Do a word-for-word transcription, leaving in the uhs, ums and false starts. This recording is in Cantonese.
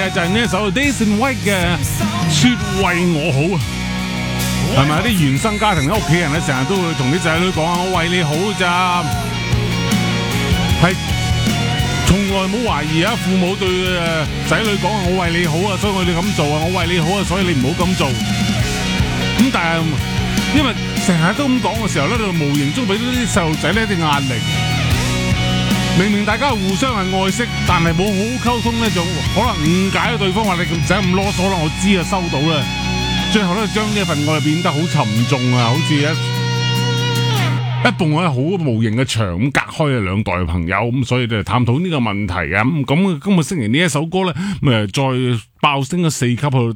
嘅就係呢一首 Daisy White 嘅說為我好啊，係咪啲原生家庭啲屋企人咧成日都會同啲仔女講啊，我為你好咋，係從來冇懷疑啊，父母對誒仔女講啊，我為你好啊，所以我哋咁做啊，我為你好啊，所以你唔好咁做。咁但係因為成日都咁講嘅時候咧，就無形中俾到啲細路仔呢啲壓力。明明大家互相係愛惜，但係冇好好溝通咧，就可能誤解咗對方，話你唔使咁囉嗦啦，我知啊，收到啦。最後咧，將呢一份愛變得好沉重啊，好似一一埲咧好無形嘅牆咁隔開啊兩代嘅朋友咁，所以就探討呢個問題啊。咁咁今個星期呢一首歌咧，咪再爆升咗四級去到